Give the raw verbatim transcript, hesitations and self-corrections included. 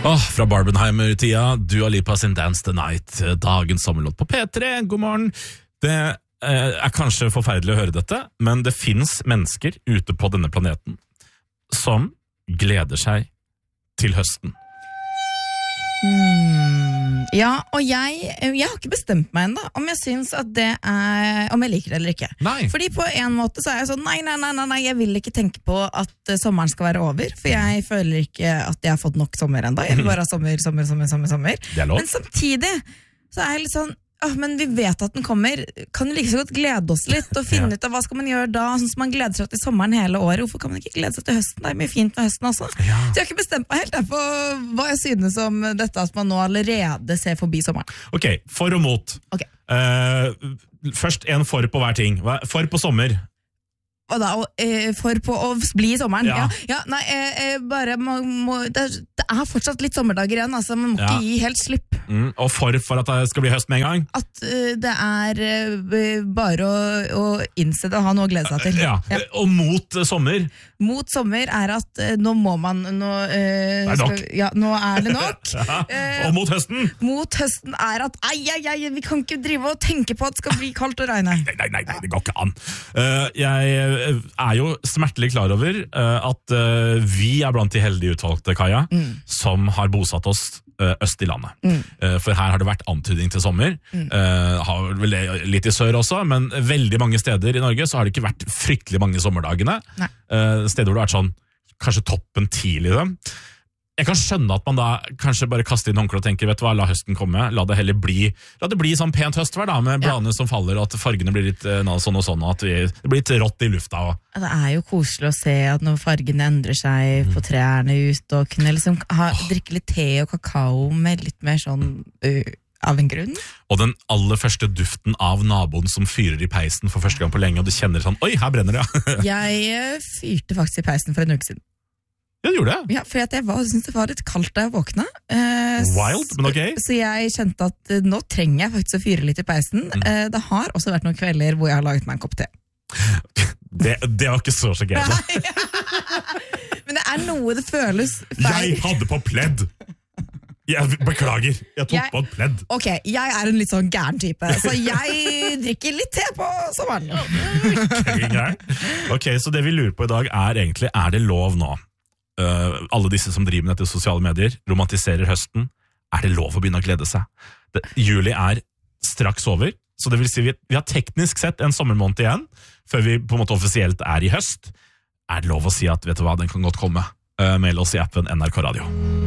Oh, fra Barbenheimer-tida, Dua Lipa sin Dance the Night, dagens sommerlåt på P tre. God morgen. Det eh, er kanskje forferdelig å høre dette, men det finnes mennesker ute på denne planeten som gleder seg til høsten. Mm, ja, og jeg, jeg har ikke bestemt meg ennå om jeg synes at det er, om jeg liker det eller ikke. Nei. Fordi på en måte så er jeg sånn, nei, nei, nei, nei, nei, jeg vil ikke tenke på at uh, sommeren skal være over, for jeg føler ikke at jeg har fått nok sommer enda. Jeg vil bare ha sommer, sommer, sommer, sommer, sommer. Det er lov. Men samtidig så er jeg litt sånn, åh, men vi vet at den kommer, kan jo like så godt glede oss litt og finne Ja. ut av hva skal man gjøre da, sånn som man gleder seg til sommeren hele året. Hvorfor kan man ikke glede seg til høsten? Det er mye fint med høsten også. Ja. Så jeg har ikke bestemt meg helt der på hva jeg synes om dette at man nå allerede ser forbi sommeren. Ok, for og mot. Ok. Eh, først en for på hver ting. Hva- For på sommer. Og da, og, eh, for på å bli i sommeren. Ja. Ja, ja nei, eh, eh, bare man må, det, er, det er fortsatt litt sommerdager igjen, altså man må Ja. ikke gi helt slipp. Mm, og for for at det skal bli høst med en gang. At eh, det er eh, bare å, å innse det og ha noe å glede seg til. Ja. Ja. Og mot eh, sommer. Mot sommer er at eh, nå må man nå, eh, Det er nok. skal- ja, nå er det nok. Ja. Eh, Og mot høsten. Mot høsten er at ai, ai, ai, vi kan ikke drive og tenke på at det skal bli kaldt og regne. Nei, nei, nei, nei, det går ikke an. Eh, jeg er jo smertelig klar over eh, at eh, vi er blant de heldige utvalgte, Kaja, Mm. som har bosatt oss eh, øst i landet. Mm. Eh, for her har det vært antydning til sommer. Mm. Eh, har vel det litt i sør også, men veldig mange steder i Norge så har det ikke vært fryktelig mange sommerdagene. Nei. Eh, steder hvor det har vært sånn, kanskje toppen tidlig i dem. Jeg kan skjønne at man da kanskje bare kaster inn håndkle og tenker, vet du hva, la høsten komme, la det heller bli, la det bli sånn pent høstvær da, med bladene som faller, og at fargene blir litt eh, sånn og sånn, og at vi, det blir litt rått i lufta. Og, Det er jo koselig å se at når fargene endrer seg på trærne ut, og kunne liksom ha, drikke litt te og kakao med litt mer sånn uh, av en grunn. og den aller første duften av naboen som fyrer i peisen for første gang på lenge, og du kjenner sånn, oi, her brenner det. Jeg eh, fyrte faktisk i peisen for en uke siden. Ja, du gjorde det. Ja, for jeg var, syntes det var litt kaldt da jeg våkna. Eh, s- Wild, men ok. Så jeg kjente at eh, nå trenger jeg faktisk å fyre litt i peisen. Mm. Eh, det har også vært noen kvelder hvor jeg har laget meg en kopp te. Det, det var ikke så sjokkerende. Men det er noe det føles feil. Jeg hadde på pledd. Jeg beklager, jeg tok Jeg- på et pledd. Ok, jeg er en litt sånn gæren type, så jeg drikker litt te på sommeren. Ok, så det vi lurer på i dag er egentlig, er det lov nå? Uh, alle disse som driver med dette sosiale medier, romantiserer høsten. Er det lov å begynne å glede seg? Det, juli er straks over, så det vil si vi, vi har teknisk sett en sommermåned igjen, før vi på en måte offisielt er i høst. Er det lov å si at, vet du hva, den kan godt komme? Uh, mail oss i appen N R K Radio.